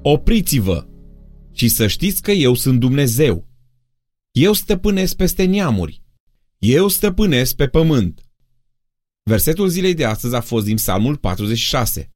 Opriți-vă și să știți că eu sunt Dumnezeu. Eu stăpânesc peste neamuri. Eu stăpânesc pe pământ. Versetul zilei de astăzi a fost din Psalmul 46.